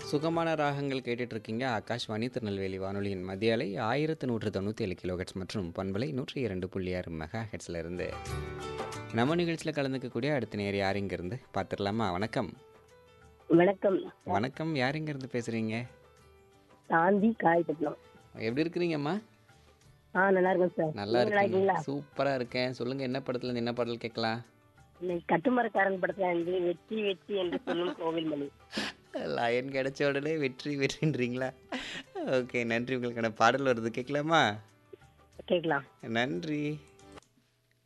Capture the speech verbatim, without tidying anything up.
சுகமான ராகங்கள் கேட்டுட்டு இருக்கீங்க. ஆகாஷ்வாணி திருநெல்வேலி வானொலியின் மத்திய அலை ஆயிரத்து நூற்று தொண்ணூற்றி ஏழு கிலோஹெட்ஸ் மற்றும் பண்பலை நூற்றி இரண்டு புள்ளி ஆறு மெகா ஹெட்ஸ்ல இருந்து நம்ம நிகழ்ச்சியில் கலந்துக்கக்கூடிய அடுத்த நேர் யார் இங்கிருந்து பார்த்துடலாமா? வணக்கம். வணக்கம். வணக்கம். யார் இங்கிருந்து பேசுறீங்க? சாந்தி காயப்பட்டினம். எப்படி இருக்கிறீங்கம்மா? ஆ நல்லா இருக்கேன் சார். நல்லா நீங்க நல்லா இருக்கீங்க. இருக்கீங்களா? சூப்பரா இருக்கேன். சொல்லுங்க, என்ன படத்துல இருந்து என்ன பாடல் கேட்கலாம்? இன்னைக்கு கட்டுமரக்காரன் படத்துல இருந்து வெற்றி வெற்றி என்று சொல்லும் கோவில் மணி. லயன் கிடைச்ச உடனே வெற்றி வெற்றின்றீங்களா? ஓகே, நன்றி. உங்களுக்கான பாடல் வருது, கேட்கலாமா? கேட்கலாம். நன்றி.